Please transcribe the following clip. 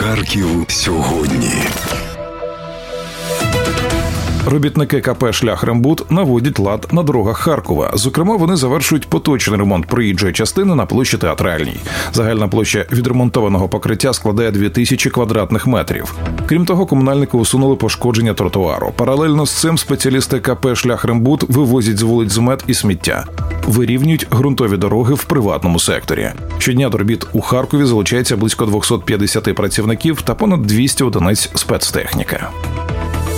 Харків сьогодні. Робітники КП «Шляхрембуд» наводять лад на дорогах Харкова. Зокрема, вони завершують поточний ремонт проїжджої частини на площі Театральній. Загальна площа відремонтованого покриття складає 2000 квадратних метрів. Крім того, комунальники усунули пошкодження тротуару. Паралельно з цим спеціалісти КП «Шляхрембуд» вивозять з вулиць змет і сміття. Вирівнюють ґрунтові дороги в приватному секторі. Щодня до робіт у Харкові залучається близько 250 працівників та понад 200 одиниць спецтехніки.